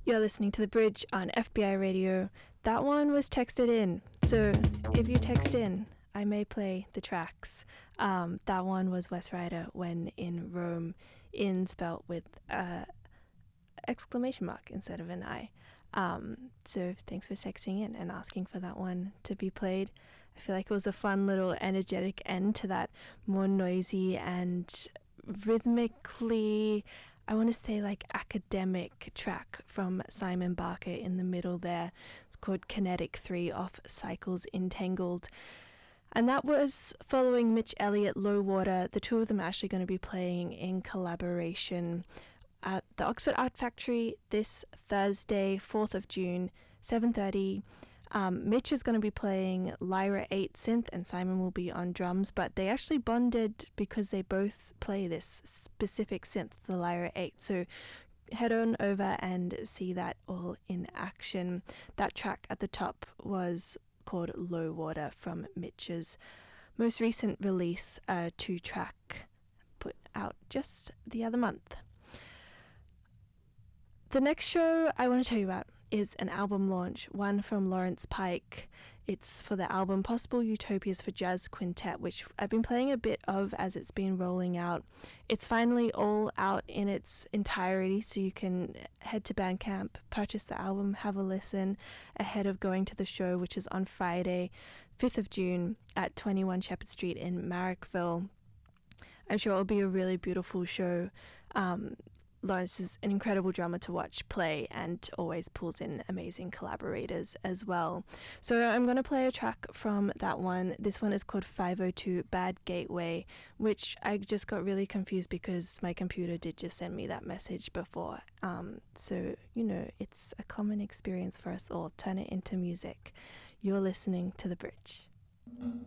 You're listening to The Bridge on FBI Radio. That one was texted in, so if you text in, I may play the tracks. That one was West Rider, When in Rome, in spelt with exclamation mark instead of an I. So thanks for texting in and asking for that one to be played. I feel like it was a fun little energetic end to that more noisy and rhythmically, I want to say like academic track from Simon Barker in the middle there. It's called Kinetic 3 off Cycles Entangled. And that was following Mitch Elliott, Low Water. The two of them are actually going to be playing in collaboration at the Oxford Art Factory this Thursday, 4th of June, 7:30. Mitch is going to be playing Lyra 8 synth and Simon will be on drums, but they actually bonded because they both play this specific synth, the Lyra 8. So head on over and see that all in action. That track at the top was called Low Water from Mitch's most recent release, a 2-track put out just the other month. The next show I want to tell you about is an album launch, one from Lawrence Pike. It's for the album Possible Utopias for Jazz Quintet, which I've been playing a bit of as it's been rolling out. It's finally all out in its entirety, so you can head to Bandcamp, purchase the album, have a listen ahead of going to the show, which is on Friday, 5th of June at 21 Shepherd Street in Marrickville. I'm sure it'll be a really beautiful show. Lawrence is an incredible drummer to watch play and always pulls in amazing collaborators as well. So I'm going to play a track from that one. This one is called 502 Bad Gateway, which I just got really confused because my computer did just send me that message before. So, you know, it's a common experience for us all. Turn it into music. You're listening to The Bridge.